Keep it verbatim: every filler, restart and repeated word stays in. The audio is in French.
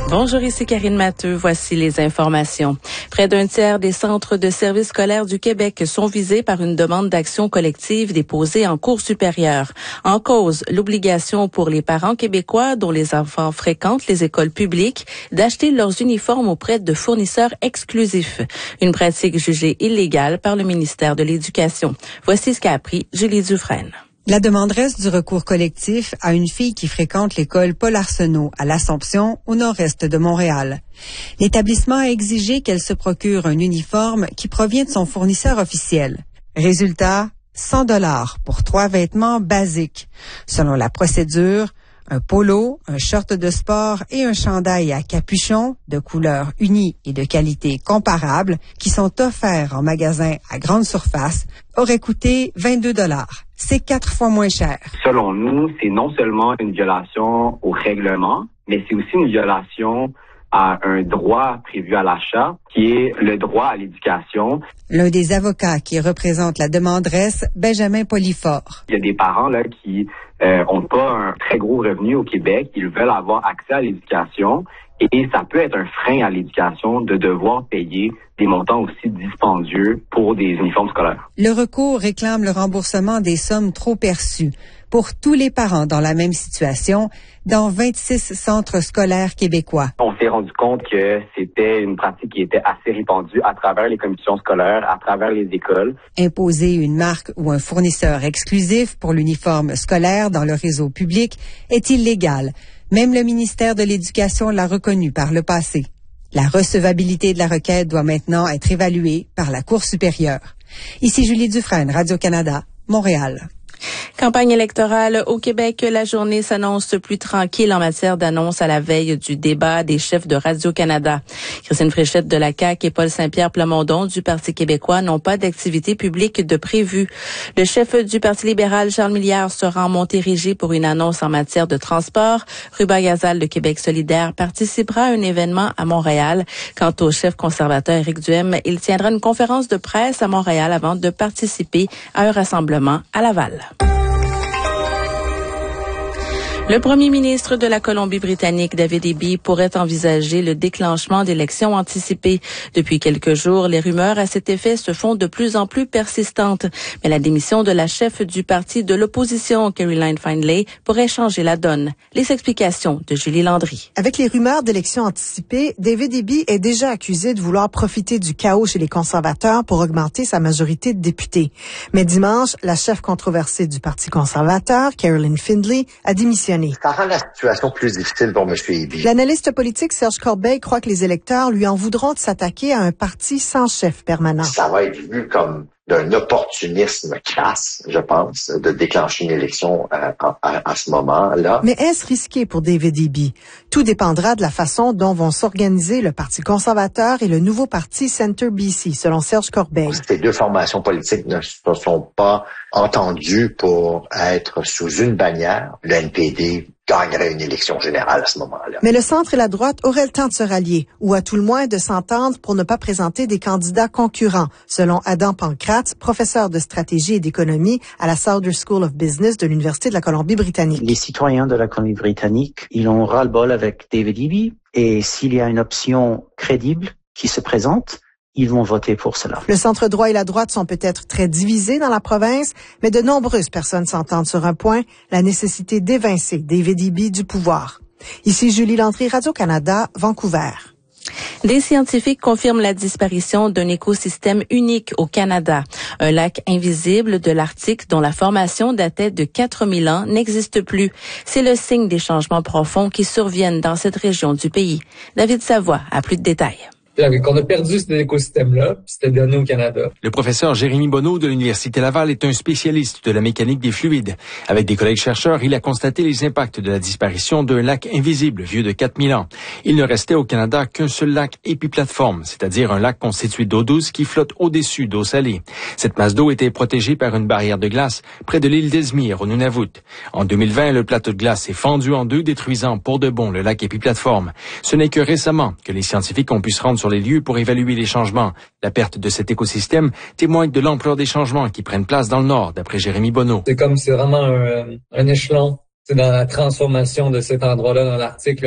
Bonjour, ici Karine Matteux. Voici les informations. Près d'un tiers des centres de services scolaires du Québec sont visés par une demande d'action collective déposée en cour supérieure. En cause, l'obligation pour les parents québécois dont les enfants fréquentent les écoles publiques d'acheter leurs uniformes auprès de fournisseurs exclusifs. Une pratique jugée illégale par le ministère de l'Éducation. Voici ce qu'a appris Julie Dufresne. La demanderesse du recours collectif a une fille qui fréquente l'école Paul Arsenault à l'Assomption, au nord-est de Montréal. L'établissement a exigé qu'elle se procure un uniforme qui provient de son fournisseur officiel. Résultat, cent dollars pour trois vêtements basiques. Selon la procédure, un polo, un short de sport et un chandail à capuchon de couleur unie et de qualité comparable qui sont offerts en magasin à grande surface auraient coûté vingt-deux dollars. C'est quatre fois moins cher. Selon nous, c'est non seulement une violation au règlement, mais c'est aussi une violation à un droit prévu à l'achat, qui est le droit à l'éducation. L'un des avocats qui représente la demanderesse, Benjamin Polifort. Il y a des parents là qui euh, ont pas un très gros revenu au Québec, ils veulent avoir accès à l'éducation et ça peut être un frein à l'éducation de devoir payer des montants aussi dispendieux pour des uniformes scolaires. Le recours réclame le remboursement des sommes trop perçues pour tous les parents dans la même situation dans vingt-six centres scolaires québécois. On s'est rendu compte que c'était une pratique qui était assez répandue à travers les commissions scolaires, à travers les écoles. Imposer une marque ou un fournisseur exclusif pour l'uniforme scolaire dans le réseau public est illégal. Même le ministère de l'Éducation l'a reconnu par le passé. La recevabilité de la requête doit maintenant être évaluée par la Cour supérieure. Ici Julie Dufresne, Radio-Canada, Montréal. Campagne électorale au Québec, la journée s'annonce plus tranquille en matière d'annonces à la veille du débat des chefs de Radio-Canada. Christine Fréchette de la C A Q et Paul Saint-Pierre Plamondon du Parti québécois n'ont pas d'activité publique de prévue. Le chef du Parti libéral, Charles Milliard, sera en Montérégie pour une annonce en matière de transport. Ruba Gazal de Québec solidaire participera à un événement à Montréal. Quant au chef conservateur Éric Duhem, il tiendra une conférence de presse à Montréal avant de participer à un rassemblement à Laval. Le premier ministre de la Colombie-Britannique, David Eby, pourrait envisager le déclenchement d'élections anticipées. Depuis quelques jours, les rumeurs à cet effet se font de plus en plus persistantes. Mais la démission de la chef du parti de l'opposition, Caroline Findlay, pourrait changer la donne. Les explications de Julie Landry. Avec les rumeurs d'élections anticipées, David Eby est déjà accusé de vouloir profiter du chaos chez les conservateurs pour augmenter sa majorité de députés. Mais dimanche, la chef controversée du Parti conservateur, Caroline Findlay, a démissionné. Ça rend la situation plus difficile pour M. Eby. L'analyste politique Serge Corbeil croit que les électeurs lui en voudront de s'attaquer à un parti sans chef permanent. Ça va être vu comme d'un opportunisme crasse, je pense, de déclencher une élection à, à, à ce moment-là. Mais est-ce risqué pour David Eby? Tout dépendra de la façon dont vont s'organiser le Parti conservateur et le nouveau parti Centre B C, selon Serge Corbeil. Ces deux formations politiques ne se sont pas entendues pour être sous une bannière. Le N P D gagnerait une élection générale à ce moment-là. Mais le centre et la droite auraient le temps de se rallier, ou à tout le moins de s'entendre pour ne pas présenter des candidats concurrents, selon Adam Pancratz, professeur de stratégie et d'économie à la Southern School of Business de l'Université de la Colombie-Britannique. Les citoyens de la Colombie-Britannique, ils ont ras-le-bol avec David Eby, et s'il y a une option crédible qui se présente, ils vont voter pour cela. Le centre droit et la droite sont peut-être très divisés dans la province, mais de nombreuses personnes s'entendent sur un point, la nécessité d'évincer David Eby du pouvoir. Ici Julie Landry, Radio-Canada, Vancouver. Des scientifiques confirment la disparition d'un écosystème unique au Canada. Un lac invisible de l'Arctique dont la formation datait de quatre mille ans n'existe plus. C'est le signe des changements profonds qui surviennent dans cette région du pays. David Savoie a plus de détails. Qu'on a perdu cet écosystème-là, puis c'était donné au Canada. Le professeur Jérémy Bonneau de l'Université Laval est un spécialiste de la mécanique des fluides. Avec des collègues chercheurs, il a constaté les impacts de la disparition d'un lac invisible vieux de quatre mille ans. Il ne restait au Canada qu'un seul lac épiplateforme, c'est-à-dire un lac constitué d'eau douce qui flotte au-dessus d'eau salée. Cette masse d'eau était protégée par une barrière de glace près de l'île d'Esmir, au Nunavut. En deux mille vingt, le plateau de glace s'est fendu en deux, détruisant pour de bon le lac épiplateforme. Ce n'est que récemment que les scientifiques ont pu se rendre sur les lieux pour évaluer les changements. La perte de cet écosystème témoigne de l'ampleur des changements qui prennent place dans le Nord, d'après Jérémy Bonneau. C'est comme c'est vraiment un, un échelon, c'est dans la transformation de cet endroit-là dans l'Arctique.